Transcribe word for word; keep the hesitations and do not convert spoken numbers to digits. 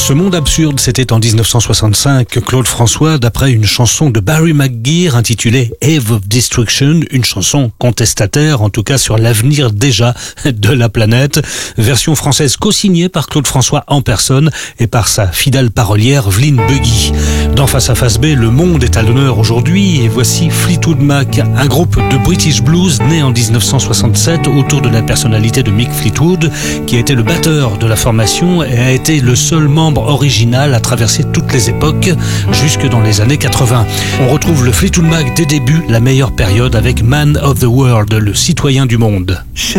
Ce monde absurde, c'était en dix-neuf cent soixante-cinq que Claude François, d'après une chanson de Barry McGuire intitulée Eve of Destruction, une chanson contestataire, en tout cas sur l'avenir déjà de la planète, version française co-signée par Claude François en personne et par sa fidèle parolière Vline Buggy. Dans Face à Face B, le monde est à l'honneur aujourd'hui et voici Fleetwood Mac, un groupe de British blues né en dix-neuf cent soixante-sept autour de la personnalité de Mick Fleetwood, qui a été le batteur de la formation et a été le seul membre original à traverser toutes les époques jusque dans les années quatre-vingts. On retrouve le Fleetwood Mac des débuts, la meilleure période avec Man of the World, le citoyen du monde.